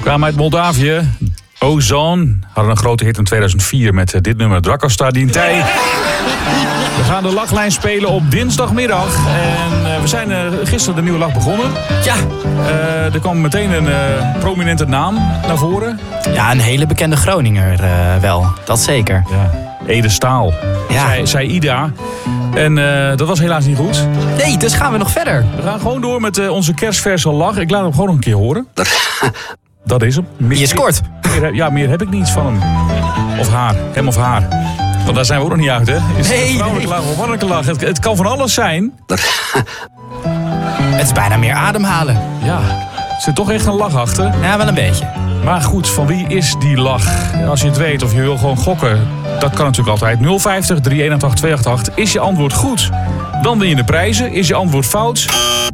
Kwamen uit Moldavië. Ozon hadden een grote hit in 2004 met dit nummer Drakostar Dintij. We gaan de lachlijn spelen op dinsdagmiddag. En we zijn gisteren de nieuwe lach begonnen. Ja. Er kwam meteen een prominente naam naar voren. Ja, een hele bekende Groninger wel. Dat zeker. Ja. Ede Staal. Ja. Zei Ida. En dat was helaas niet goed. Nee, dus gaan we nog verder. We gaan gewoon door met onze kerstverse lach. Ik laat hem gewoon nog een keer horen. Dat is hem. Je scoort. Meer heb ik niet van hem. Of haar. Hem of haar. Want daar zijn we ook nog niet uit, hè? Is het een vrouwelijke lach of mannelijke lach? Het kan van alles zijn. Het is bijna meer ademhalen. Ja. Er zit toch echt een lach achter. Ja, wel een beetje. Maar goed, van wie is die lach? Als je het weet of je wil gewoon gokken, dat kan natuurlijk altijd. 050 381 288. Is je antwoord goed? Dan win je de prijzen. Is je antwoord fout?